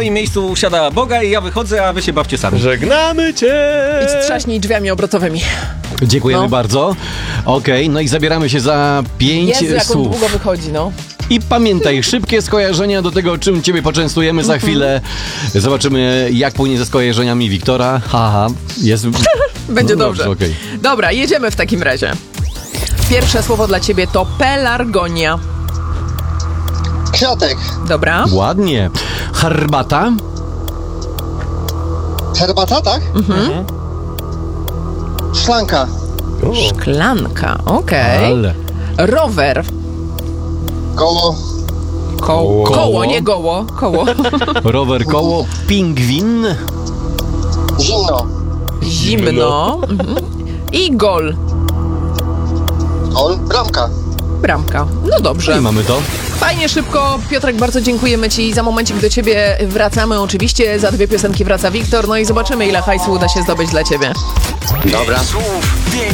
moim miejscu siada Boga i ja wychodzę, a wy się bawcie sami. Żegnamy cię! Idź trzaśnij drzwiami obrotowymi. Dziękujemy bardzo. Okej, no i zabieramy się za 5 Jezu, jak on słów. długo wychodzi, no. I pamiętaj, szybkie skojarzenia do tego, czym ciebie poczęstujemy za chwilę. Zobaczymy, jak płynie ze skojarzeniami Wiktora. Haha, jest... Będzie No dobrze. okej. Dobra, jedziemy w takim razie. Pierwsze słowo dla ciebie to pelargonia. Kwiatek. Dobra. Ładnie. Herbata. Herbata, tak? Szklanka. Szklanka, okej. Ale. Rower. Koło. Koło, nie goło. Koło. Rower, koło, pingwin. Zimno. Zimno. I gol. Gol. Bramka. Bramka. No dobrze. I mamy to. Fajnie, szybko. Piotrek, bardzo dziękujemy ci. Za momencik do ciebie wracamy oczywiście. Za 2 piosenki wraca Wiktor. No i zobaczymy, ile hajsu uda się zdobyć dla ciebie. Dobra.